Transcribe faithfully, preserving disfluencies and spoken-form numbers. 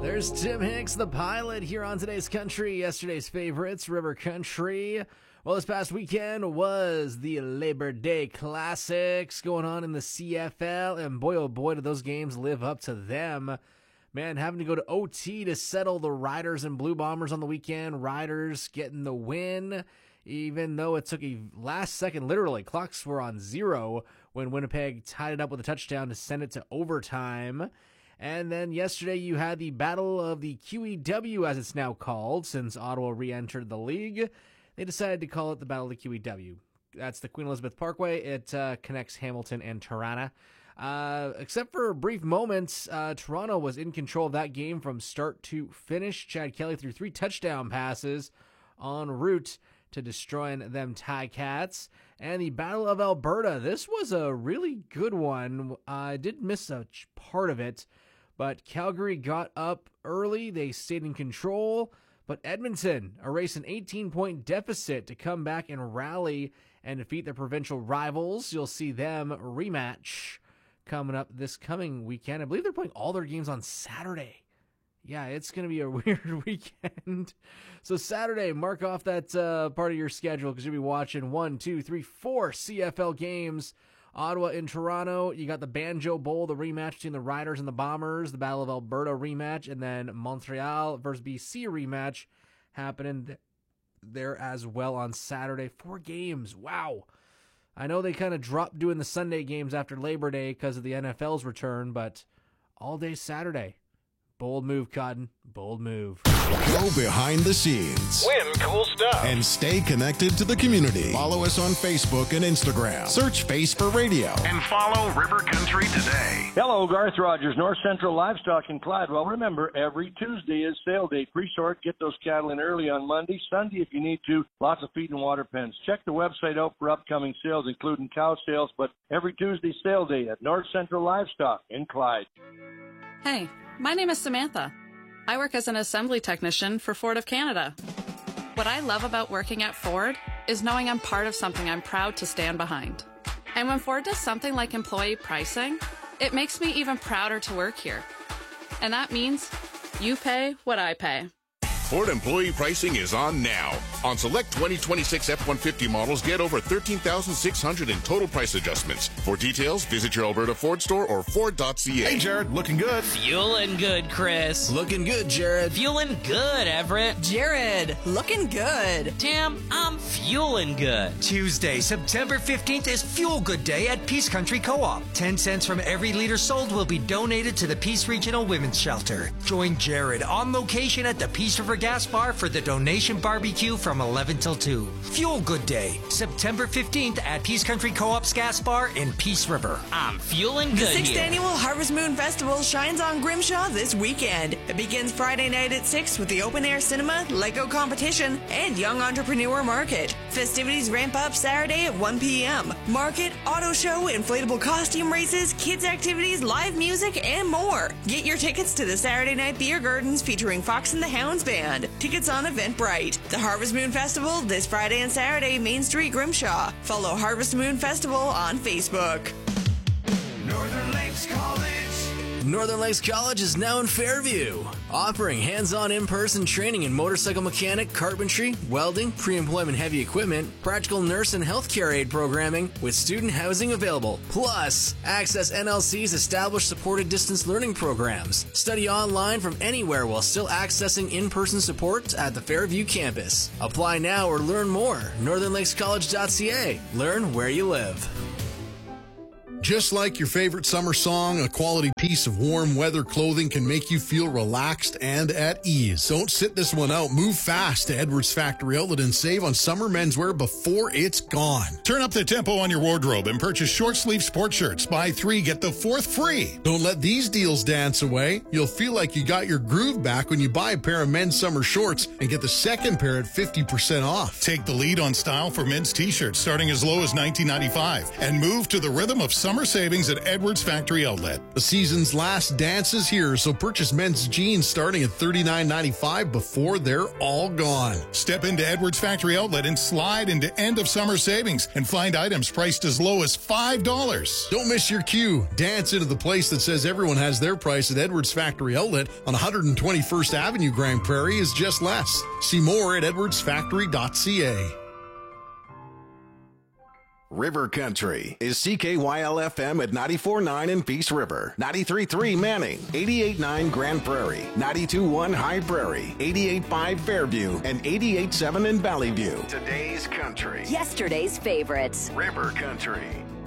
There's Tim Hicks, the pilot, here on today's country. Yesterday's favorites, River Country. Well, this past weekend was the Labor Day Classics going on in the C F L, and boy, oh boy, did those games live up to them. Man, having to go to O T to settle the Riders and Blue Bombers on the weekend. Riders getting the win, even though it took a last second, literally, clocks were on zero when Winnipeg tied it up with a touchdown to send it to overtime. And then yesterday you had the Battle of the Q E W, as it's now called, since Ottawa re-entered the league. They decided to call it the Battle of the Q E W. That's the Queen Elizabeth Parkway. It uh, connects Hamilton and Toronto. Uh, except for brief moments, uh, Toronto was in control of that game from start to finish. Chad Kelly threw three touchdown passes en route to destroying them Ticats. And the Battle of Alberta, this was a really good one. I did miss a part of it, but Calgary got up early. They stayed in control, but Edmonton erased an eighteen-point deficit to come back and rally and defeat their provincial rivals. You'll see them rematch coming up this coming weekend. I believe they're playing all their games on Saturday. Yeah, it's going to be a weird weekend. So Saturday, mark off that uh, part of your schedule because you'll be watching one, two, three, four C F L games. Ottawa and Toronto. You got the Banjo Bowl, the rematch between the Riders and the Bombers, the Battle of Alberta rematch, and then Montreal versus B C rematch happening th- there as well on Saturday. Four games. Wow. I know they kind of dropped doing the Sunday games after Labor Day because of the N F L's return, but all day Saturday. Bold move, Cotton. Bold move. Go behind the scenes. Win cool stuff. And stay connected to the community. Follow us on Facebook and Instagram. Search Face for Radio. And follow River Country today. Hello, Garth Rogers, North Central Livestock in Clyde. Well, remember, every Tuesday is sale day. Pre-sort, get those cattle in early on Monday. Sunday, if you need to, lots of feed and water pens. Check the website out for upcoming sales, including cow sales, but every Tuesday sale day at North Central Livestock in Clyde. Hey, my name is Samantha. I work as an assembly technician for Ford of Canada. What I love about working at Ford is knowing I'm part of something I'm proud to stand behind. And when Ford does something like employee pricing, it makes me even prouder to work here. And that means you pay what I pay. Ford employee pricing is on now. On select twenty twenty-six F one fifty models, get over thirteen thousand six hundred in total price adjustments. For details, visit your Alberta Ford store or Ford dot C A. Hey, Jared, looking good. Fueling good, Chris. Looking good, Jared. Fueling good, Everett. Jared, looking good. Tim, I'm fueling good. Tuesday, September fifteenth is Fuel Good Day at Peace Country Co-op. Ten cents from every liter sold will be donated to the Peace Regional Women's Shelter. Join Jared on location at the Peace River Gas Bar for the donation barbecue from eleven till two. Fuel Good Day, September fifteenth at Peace Country Co-op's Gas Bar in Peace River. I'm fueling good The sixth here. Annual Harvest Moon Festival shines on Grimshaw this weekend. It begins Friday night at six with the open-air cinema, Lego competition, and Young Entrepreneur Market. Festivities ramp up Saturday at one p.m. Market, auto show, inflatable costume races, kids activities, live music, and more. Get your tickets to the Saturday Night Beer Gardens featuring Fox and the Hounds Band. Tickets on Eventbrite. The Harvest Moon Festival this Friday and Saturday, Main Street, Grimshaw. Follow Harvest Moon Festival on Facebook. Northern Lakes College. Northern Lakes College is now in Fairview, offering hands-on in-person training in motorcycle mechanic, carpentry, welding, pre-employment heavy equipment, practical nurse and healthcare aid programming with student housing available. Plus, access N L C's established supported distance learning programs. Study online from anywhere while still accessing in-person support at the Fairview campus. Apply now or learn more. northern lakes college dot c a. Learn where you live. Just like your favorite summer song, a quality piece of warm weather clothing can make you feel relaxed and at ease. Don't sit this one out. Move fast to Edwards Factory Outlet and save on summer menswear before it's gone. Turn up the tempo on your wardrobe and purchase short-sleeve sport shirts. Buy three, get the fourth free. Don't let these deals dance away. You'll feel like you got your groove back when you buy a pair of men's summer shorts and get the second pair at fifty percent off. Take the lead on style for men's t-shirts starting as low as nineteen ninety-five and move to the rhythm of summer summer savings at Edwards Factory Outlet. The season's last dance is here, so purchase men's jeans starting at thirty-nine ninety-five before they're all gone. Step into Edwards Factory Outlet and slide into end of summer savings and find items priced as low as five dollars. Don't miss your cue. Dance into the place that says everyone has their price at Edwards Factory Outlet on one hundred twenty-first Avenue, Grand Prairie is just less. See more at edwards factory dot c a. River Country is C K Y L F M at ninety-four point nine in Peace River, ninety-three point three Manning, eighty-eight point nine Grand Prairie, ninety-two point one High Prairie, eighty-eight point five Fairview, and eighty-eight point seven in Valley View. Today's country. Yesterday's favorites. River Country.